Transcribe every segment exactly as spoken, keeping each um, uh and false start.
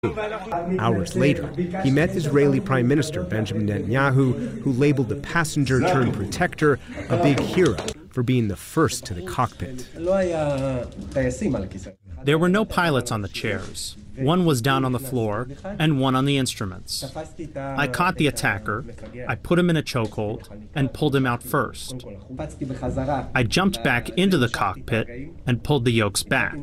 Hours later, he met Israeli Prime Minister Benjamin Netanyahu, who labeled the passenger-turned-protector a big hero for being the first to the cockpit. There were no pilots on the chairs. One was down on the floor and one on the instruments. I caught the attacker, I put him in a chokehold, and pulled him out first. I jumped back into the cockpit and pulled the yokes back.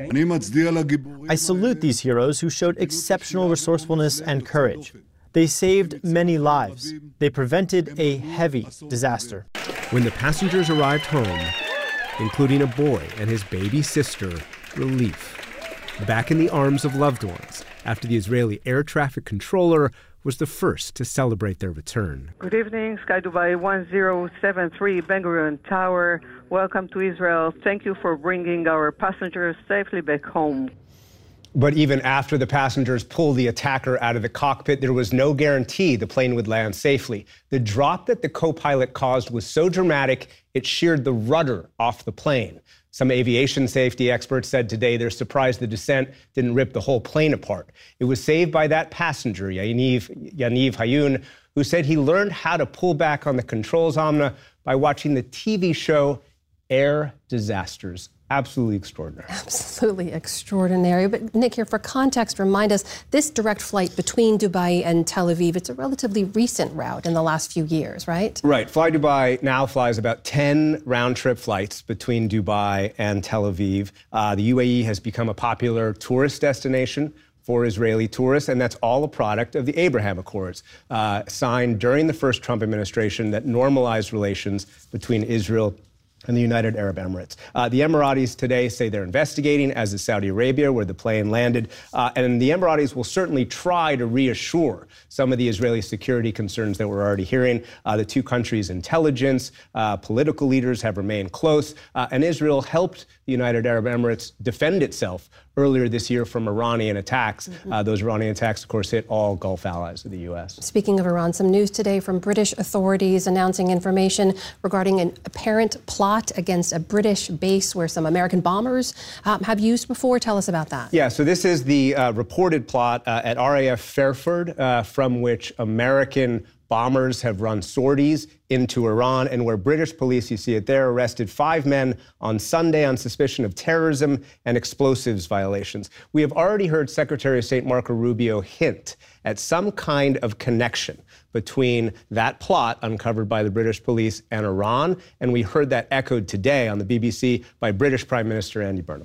I salute these heroes who showed exceptional resourcefulness and courage. They saved many lives. They prevented a heavy disaster. When the passengers arrived home, including a boy and his baby sister, relief. Back in the arms of loved ones, after the Israeli air traffic controller was the first to celebrate their return. Good evening, Sky Dubai one zero seven three Ben Gurion Tower. Welcome to Israel. Thank you for bringing our passengers safely back home. But even after the passengers pulled the attacker out of the cockpit, there was no guarantee the plane would land safely. The drop that the co-pilot caused was so dramatic, it sheared the rudder off the plane. Some aviation safety experts said today they're surprised the descent didn't rip the whole plane apart. It was saved by that passenger, Yaniv, Yaniv Hayun, who said he learned how to pull back on the controls, Amna, by watching the T V show Air Disasters. Absolutely extraordinary. Absolutely extraordinary. But Nick, here for context, remind us, this direct flight between Dubai and Tel Aviv, it's a relatively recent route in the last few years, right? Right. Fly Dubai now flies about ten round-trip flights between Dubai and Tel Aviv. Uh, the U A E has become a popular tourist destination for Israeli tourists, and that's all a product of the Abraham Accords, uh, signed during the first Trump administration that normalized relations between Israel and the United Arab Emirates. Uh, the Emiratis today say they're investigating, as is Saudi Arabia, where the plane landed. Uh, and the Emiratis will certainly try to reassure some of the Israeli security concerns that we're already hearing. Uh, the two countries' intelligence, uh, political leaders have remained close. Uh, and Israel helped the United Arab Emirates defend itself earlier this year from Iranian attacks. Mm-hmm. Uh, those Iranian attacks, of course, hit all Gulf allies of the U S. Speaking of Iran, some news today from British authorities announcing information regarding an apparent plot against a British base where some American bombers um, have used before. Tell us about that. Yeah, so this is the uh, reported plot uh, at R A F Fairford, uh, from which American bombers have run sorties into Iran, and where British police, you see it there, arrested five men on Sunday on suspicion of terrorism and explosives violations. We have already heard Secretary of State Marco Rubio hint at some kind of connection between that plot uncovered by the British police and Iran, and we heard that echoed today on the B B C by British Prime Minister Andy Burnham.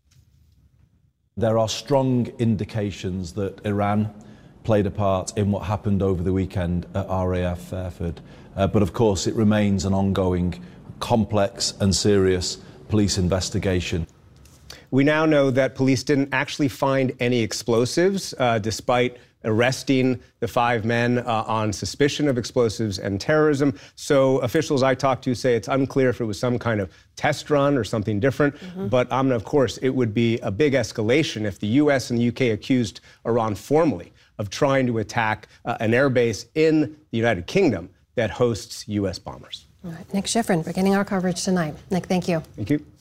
There are strong indications that Iran played a part in what happened over the weekend at R A F Fairford. Uh, but of course, it remains an ongoing, complex and serious police investigation. We now know that police didn't actually find any explosives, uh, despite arresting the five men uh, on suspicion of explosives and terrorism. So officials I talked to say it's unclear if it was some kind of test run or something different. Mm-hmm. But Amna, of course, it would be a big escalation if the U S and the U K accused Iran formally of trying to attack uh, an airbase in the United Kingdom that hosts U S bombers. All right, Nick Schifrin beginning our coverage tonight. Nick, thank you. Thank you.